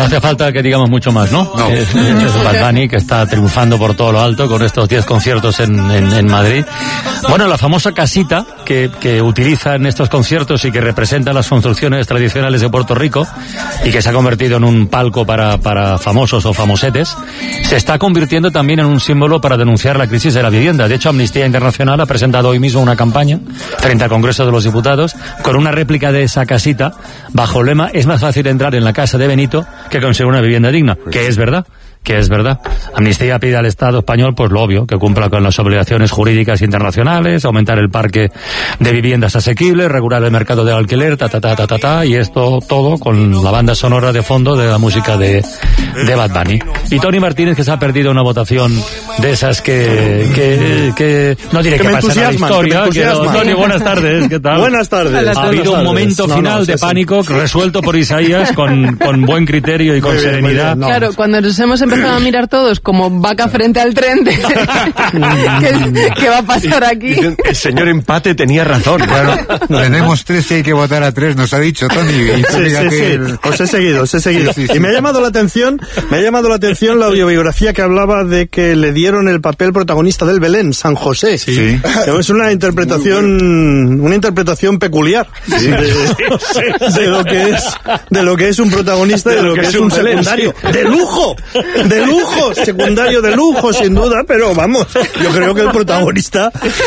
No hace falta que digamos mucho más, ¿no? No. Es Bad Bunny, que está triunfando por todo lo alto con estos 10 conciertos en Madrid. Bueno, la famosa casita que utiliza en estos conciertos y que representa las construcciones tradicionales de Puerto Rico y que se ha convertido en un palco para famosos o famosetes, se está convirtiendo también en un símbolo para denunciar la crisis de la vivienda. De hecho, Amnistía Internacional ha presentado hoy mismo una campaña frente al Congreso de los Diputados con una réplica de esa casita bajo el lema: es más fácil entrar en la casa de Benito que conseguir una vivienda digna, que es verdad. Amnistía pide al Estado español, pues lo obvio, que cumpla con las obligaciones jurídicas internacionales, aumentar el parque de viviendas asequibles, regular el mercado del alquiler, y esto todo con la banda sonora de fondo de la música de Bad Bunny. Y Tony Martínez, que se ha perdido una votación de esas que no diré que pasan a la historia. Tony, buenas tardes, ¿qué tal? Buenas tardes. Ha habido un momento final de pánico resuelto por Isaías con buen criterio y con serenidad. Claro, cuando nos hemos empezado a mirar todos como vaca frente al tren ¿qué va a pasar aquí? El señor Empate tenía razón. Claro, tenemos 3 y hay que votar a 3, nos ha dicho Tony. Sí. Os he seguido. Sí. Y me ha llamado la atención la audiografía que hablaba de que le dieron el papel protagonista del Belén, San José. Sí. Es una interpretación peculiar de lo que es un protagonista, de lo que es un secundario de lujo, secundario de lujo, sin duda, pero vamos, yo creo que el protagonista,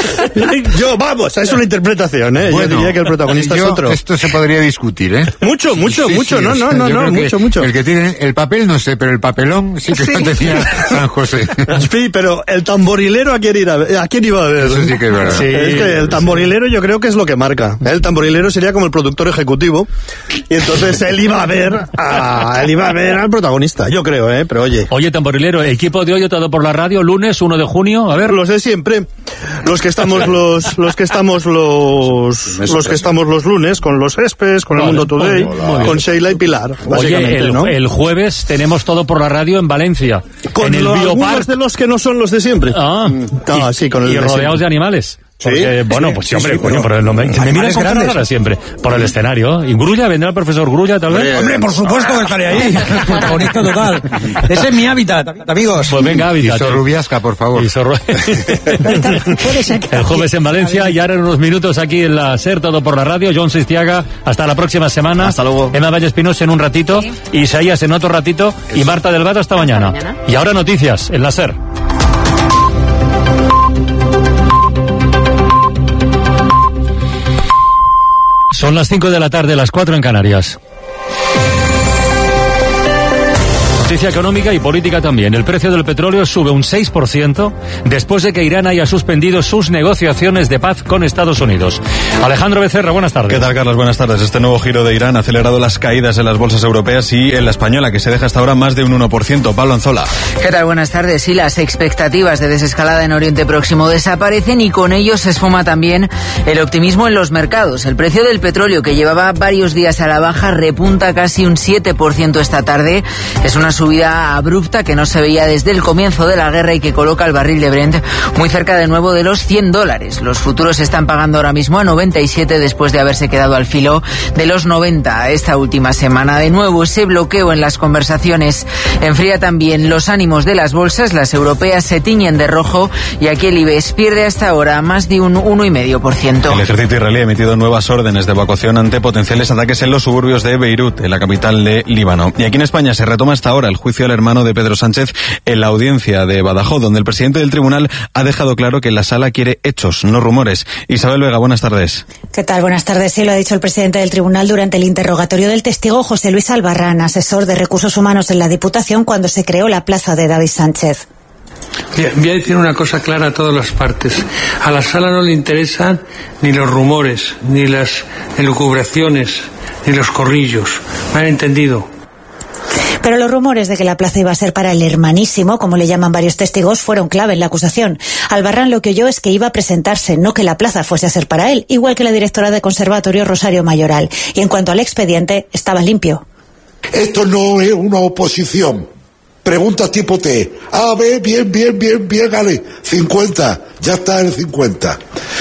es una interpretación, Bueno, yo diría que el protagonista es otro. Esto se podría discutir, Mucho, mucho. El que tiene el papel, no sé, pero el papelón sí que lo tenía San José. Sí, pero el tamborilero, ¿a quién iba a ver? Eso sí que es verdad. Sí, es que el tamborilero yo creo que es lo que marca. El tamborilero sería como el productor ejecutivo, y entonces él iba a ver al protagonista, yo creo, pero oye, tamborilero, equipo de hoy todo por la radio, lunes 1 de junio, a ver. Los de siempre, los que estamos los lunes, con los Espes, con el Mundo Today, con Sheila y Pilar, básicamente. Oye, el jueves tenemos todo por la radio en Valencia, con en el algunos de los que no son los de siempre. Sí, con el y rodeados de animales. Porque, por el nombre. Me miras con cara rara siempre. Por el escenario. ¿Y Grulla? ¿Vendrá el profesor Grulla, tal vez? Hombre, por supuesto que estaré ahí. Protagonista total. Ese es mi hábitat, amigos. Pues venga, hábitat. Y Sorrubiasca, por favor. El jueves en Valencia y ahora en unos minutos aquí en la SER, todo por la radio. John Sistiaga, hasta la próxima semana. Hasta luego. Emma Valle Espinosa en un ratito. Isaías en otro ratito. Y Marta Delgado hasta mañana. Y ahora noticias en la SER. Son las 5 de la tarde, las 4 en Canarias. Noticia económica y política también. El precio del petróleo sube un 6% después de que Irán haya suspendido sus negociaciones de paz con Estados Unidos. Alejandro Becerra, buenas tardes. ¿Qué tal, Carlos? Buenas tardes. Este nuevo giro de Irán ha acelerado las caídas en las bolsas europeas y en la española, que se deja hasta ahora más de un 1%. Pablo Anzola. ¿Qué tal? Buenas tardes. Y las expectativas de desescalada en Oriente Próximo desaparecen y con ello se esfuma también el optimismo en los mercados. El precio del petróleo, que llevaba varios días a la baja, repunta casi un 7% esta tarde. Es una subida abrupta que no se veía desde el comienzo de la guerra y que coloca el barril de Brent muy cerca de nuevo de los $100. Los futuros están pagando ahora mismo a 97 después de haberse quedado al filo de los 90 esta última semana. De nuevo, ese bloqueo en las conversaciones enfría también los ánimos de las bolsas. Las europeas se tiñen de rojo y aquí el IBEX pierde hasta ahora más de un 1,5%. El ejército israelí ha emitido nuevas órdenes de evacuación ante potenciales ataques en los suburbios de Beirut, en la capital de Líbano. Y aquí en España se retoma hasta ahora el juicio al hermano de Pedro Sánchez en la audiencia de Badajoz, donde el presidente del tribunal ha dejado claro que la sala quiere hechos, no rumores. Isabel Vega, buenas tardes. ¿Qué tal? Buenas tardes. Sí, lo ha dicho el presidente del tribunal durante el interrogatorio del testigo José Luis Albarrán, asesor de Recursos Humanos en la Diputación cuando se creó la plaza de David Sánchez. Voy a decir una cosa clara a todas las partes. A la sala no le interesan ni los rumores, ni las elucubraciones, ni los corrillos. ¿Me han entendido? Pero los rumores de que la plaza iba a ser para el hermanísimo, como le llaman varios testigos, fueron clave en la acusación. Albarrán lo que oyó es que iba a presentarse, no que la plaza fuese a ser para él, igual que la directora de conservatorio Rosario Mayoral. Y en cuanto al expediente, estaba limpio. Esto no es una oposición. Preguntas tipo T. A, B, bien, Ale. 50. Ya está el 50.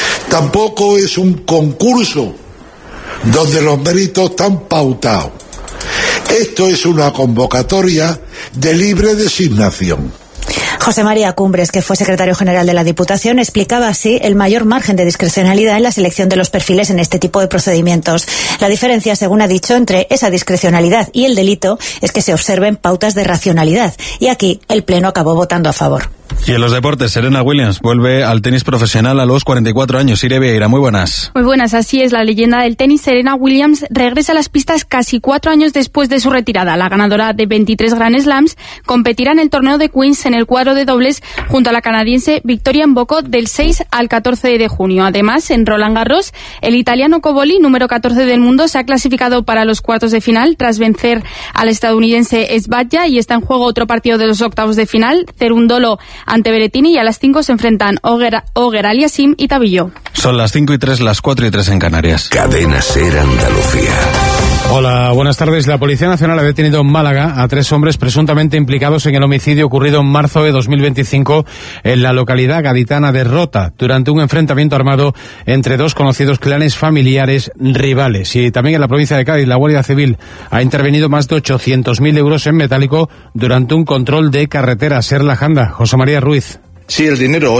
Tampoco es un concurso donde los méritos están pautados. Esto es una convocatoria de libre designación. José María Cumbres, que fue secretario general de la Diputación, explicaba así el mayor margen de discrecionalidad en la selección de los perfiles en este tipo de procedimientos. La diferencia, según ha dicho, entre esa discrecionalidad y el delito es que se observen pautas de racionalidad. Y aquí el Pleno acabó votando a favor. Y en los deportes, Serena Williams vuelve al tenis profesional a los 44 años. Irene Vieira, muy buenas. Muy buenas, así es. La leyenda del tenis, Serena Williams, regresa a las pistas casi 4 años después de su retirada. La ganadora de 23 Grand Slams competirá en el torneo de Queens en el cuadro de dobles junto a la canadiense Victoria Mboko del 6 al 14 de junio. Además, en Roland Garros, el italiano Cobolli, número 14 del mundo, se ha clasificado para los cuartos de final tras vencer al estadounidense Sbadja, y está en juego otro partido de los octavos de final. Cerundolo ante Berrettini, y a las 5 se enfrentan Oguer Aliassime y Tabillo. Son las 5:03, las 4:03 en Canarias. Cadena SER Andalucía. Hola, buenas tardes. La Policía Nacional ha detenido en Málaga a 3 hombres presuntamente implicados en el homicidio ocurrido en marzo de 2025 en la localidad gaditana de Rota, durante un enfrentamiento armado entre 2 conocidos clanes familiares rivales. Y también en la provincia de Cádiz, la Guardia Civil ha intervenido más de 800.000 euros en metálico durante un control de carretera. Ser la Janda. José María Ruiz. Sí, el dinero,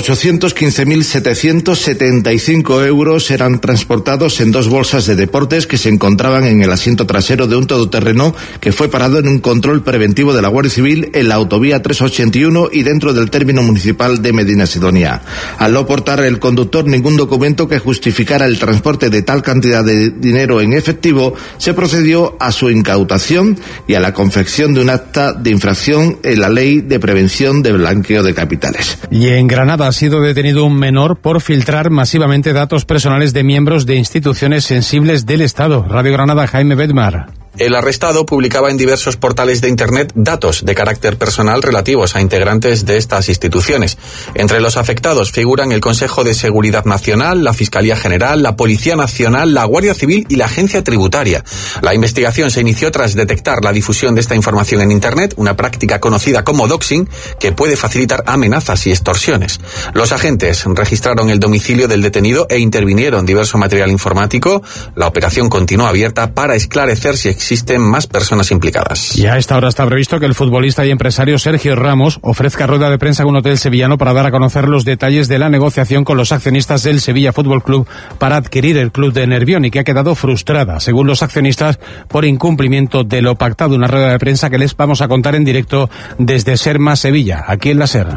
815.775 euros, eran transportados en 2 bolsas de deportes que se encontraban en el asiento trasero de un todoterreno que fue parado en un control preventivo de la Guardia Civil en la autovía 381 y dentro del término municipal de Medinasidonia. Al no portar el conductor ningún documento que justificara el transporte de tal cantidad de dinero en efectivo, se procedió a su incautación y a la confección de un acta de infracción en la Ley de Prevención de Blanqueo de Capitales. Y en Granada ha sido detenido un menor por filtrar masivamente datos personales de miembros de instituciones sensibles del Estado. Radio Granada, Jaime Bedmar. El arrestado publicaba en diversos portales de Internet datos de carácter personal relativos a integrantes de estas instituciones. Entre los afectados figuran el Consejo de Seguridad Nacional, la Fiscalía General, la Policía Nacional, la Guardia Civil y la Agencia Tributaria. La investigación se inició tras detectar la difusión de esta información en Internet, una práctica conocida como doxing, que puede facilitar amenazas y extorsiones. Los agentes registraron el domicilio del detenido e intervinieron diverso material informático. La operación continúa abierta para esclarecer si existen más personas implicadas. Y a esta hora está previsto que el futbolista y empresario Sergio Ramos ofrezca rueda de prensa en un hotel sevillano para dar a conocer los detalles de la negociación con los accionistas del Sevilla Fútbol Club para adquirir el club de Nervión, y que ha quedado frustrada, según los accionistas, por incumplimiento de lo pactado. Una rueda de prensa que les vamos a contar en directo desde Serma Sevilla, aquí en la SER.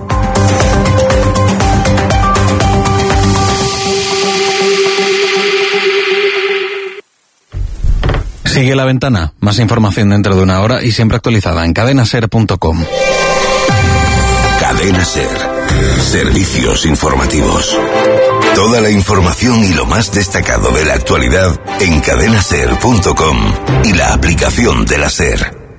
Sigue La Ventana. Más información dentro de una hora y siempre actualizada en cadenaser.com. Cadena SER. Servicios informativos. Toda la información y lo más destacado de la actualidad en cadenaser.com y la aplicación de la SER.